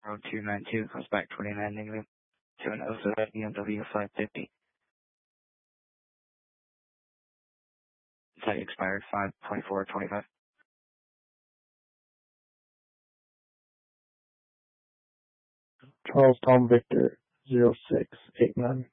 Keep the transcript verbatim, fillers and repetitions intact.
zero two nine two comes back twenty-nine negative to an oh seven B M W five fifty. Tag expired five twenty-four twenty-five. Charles Tom Victor zero six eight nine.